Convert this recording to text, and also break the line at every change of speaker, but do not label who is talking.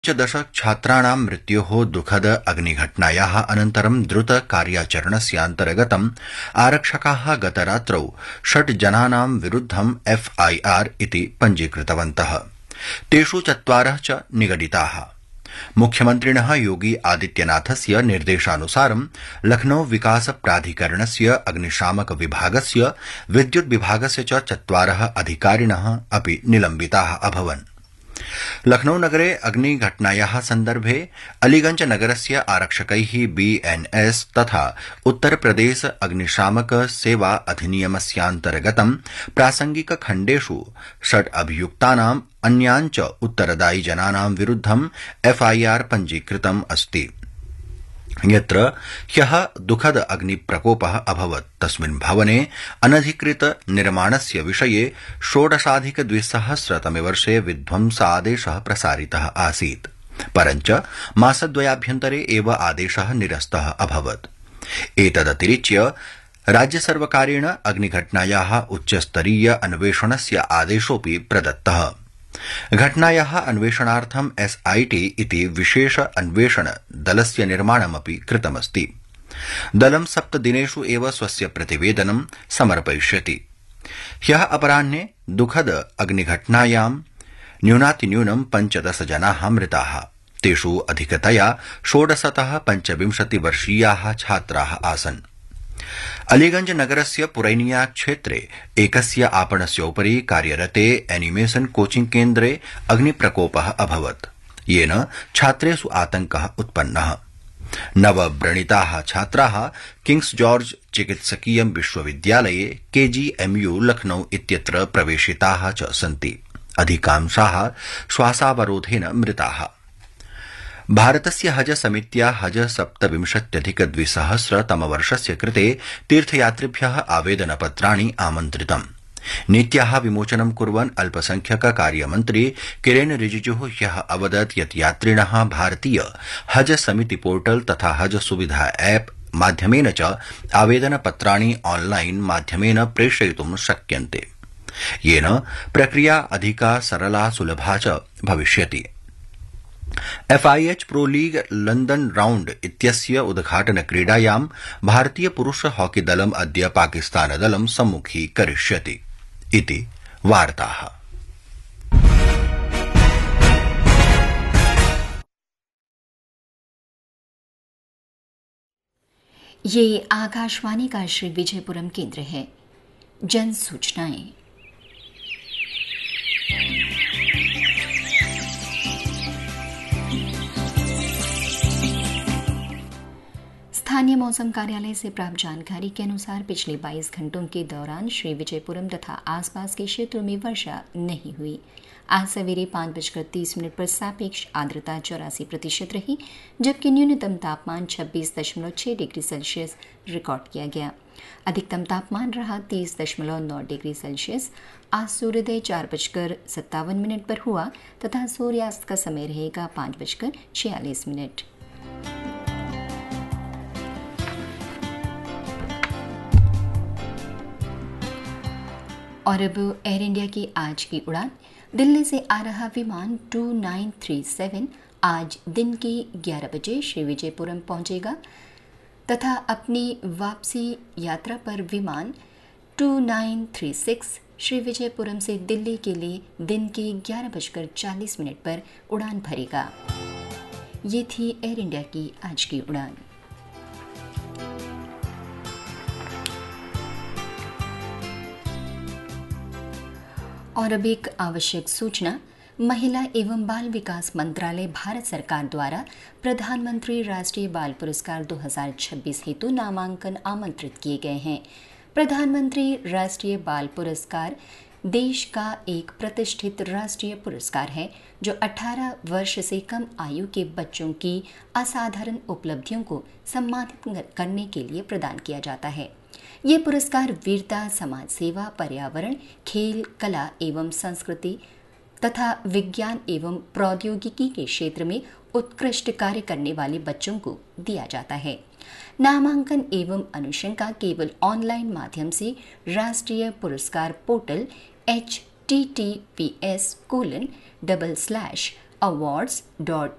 दश छात्राणां मृत्योः दुःखद अग्निघटनायाः अनन्तरं द्रुत कार्याचरणस्यान्तर्गतम् आरक्षकाः गतरात्रौ 6 जनानां विरुद्धं FIR इति पञ्जीकृतवन्तः। तेषु 4 च निगडिताः। मुख्यमन्त्रिणः योगी आदित्यनाथस्य निर्देशानुसारं लखनऊ विकास प्राधिकरणस्य अग्निशामक विभागस्य विद्युत् विभागस्य च 4 अधिकारिणः अपि निलम्बिताः अभवन्। लखनऊ नगरे अग्निघटनायाः सन्दर्भे अलीगंज नगरस्य आरक्षकैः BNS तथा उत्तरप्रदेश अग्निशामक सेवा अधिनियमस्यान्तर्गतं प्रासंगिक खण्डेषु 6 अभियुक्तानाम् अन्यान् च उत्तरदायि जनानां विरुद्धं FIR पञ्जीकृतम् अस्ति। यत्र ह्यः दुःखद अग्निप्रकोपः अभवत् तस्मिन् भवने अनधिकृत निर्माणस्य विषये 16अधिक-2000 वर्षे विध्वंसादेशः प्रसारितः आसीत्, परञ्च मासद्वयाभ्यन्तरे एव आदेशः निरस्तः अभवत्। एतदतिरिच्य राज्यसर्वकारेण अग्निघटनायाः उच्चस्तरीय अन्वेषणस्य आदेशोऽपि प्रदत्तः। घटनायाः अन्वेषणार्थं SIT इति विशेष अन्वेषण दलस्य निर्माणमपि कृतमस्ति। दलं 7 दिनेषु एव स्वस्य प्रतिवेदनं समर्पयिष्यति। ह्यः अपराह्ने दुःखद अग्निघटनायां न्यूनातिन्यूनं 15 जनाः मृताः। तेषु अधिकतया 16तः 25 वर्षीयाः छात्राः आसन्। अलीगंज नगरस्य पुरैनिया क्षेत्रे एकस्य आपणस्य उपरि कार्यरते एनिमेशन कोचिंग केन्द्रे अग्निप्रकोपः अभवत्, येन छात्रेषु आतंकः उत्पन्नः। नवव्रणिताः छात्राः किंग्स जॉर्ज चिकित्सकीय विश्वविद्यालये KGMU लखनऊ इत्यत्र प्रवेशिताः च सन्ति। अधिकांशाः श्वासावरोधेन मृताः। भारतस्य हज समित्या हज 27,200 तमवर्षस्य कृते तीर्थयात्रिभ्यः आवेदनपत्राणि आमन्त्रितम्। नीत्याः विमोचनं कुर्वन् अल्पसंख्यक कार्यमन्त्री किरेन रिजिजुः ह्यः अवदत् यत् यात्रिणः भारतीय हज समिति पोर्टल तथा हज सुविधा ऐप माध्यमेन च आवेदनपत्राणि ऑनलाइन माध्यमेन प्रेषयितुं शक्यन्ते, येन प्रक्रिया अधिका सरला सुलभा च भविष्यति। FIH pro league London round इत्यस्य उद्घाटन क्रीडायां भारतीय पुरुष हॉकी दलम् अद्य पाकिस्तान दलं सम्मुखीकरिष्यति इति वार्ताः।
ये आकाशवाणी का श्री विजयपुरम केंद्र है। जन सूचनाएं। स्थानीय मौसम कार्यालय से प्राप्त जानकारी के अनुसार पिछले 22 घंटों के दौरान श्री विजयपुरम तथा आसपास के क्षेत्रों में वर्षा नहीं हुई। आज सवेरे 5:30 पर सापेक्ष आर्द्रता 84% रही, जबकि न्यूनतम तापमान 26.6 डिग्री सेल्सियस रिकॉर्ड किया गया। अधिकतम तापमान रहा 30.9 डिग्री सेल्सियस। आज सूर्योदय 4:57 पर हुआ तथा सूर्यास्त का समय रहेगा 5:46। और अब एयर इंडिया की आज की उड़ान। दिल्ली से आ रहा विमान 2937 आज दिन के 11 बजे श्री विजयपुरम पहुंचेगा तथा अपनी वापसी यात्रा पर विमान 2936 श्री विजयपुरम से दिल्ली के लिए दिन के 11:40 पर उड़ान भरेगा। ये थी एयर इंडिया की आज की उड़ान। और अब एक आवश्यक सूचना। महिला एवं बाल विकास मंत्रालय भारत सरकार द्वारा प्रधानमंत्री राष्ट्रीय बाल पुरस्कार 2026 हेतु नामांकन आमंत्रित किए गए हैं। प्रधानमंत्री राष्ट्रीय बाल पुरस्कार देश का एक प्रतिष्ठित राष्ट्रीय पुरस्कार है जो 18 वर्ष से कम आयु के बच्चों की असाधारण उपलब्धियों को सम्मानित करने के लिए प्रदान किया जाता है। ये पुरस्कार वीरता, समाज सेवा, पर्यावरण, खेल, कला एवं संस्कृति तथा विज्ञान एवं प्रौद्योगिकी के क्षेत्र में उत्कृष्ट कार्य करने वाले बच्चों को दिया जाता है। नामांकन एवं अनुशंसा केवल ऑनलाइन माध्यम से राष्ट्रीय पुरस्कार पोर्टल https://awards.gov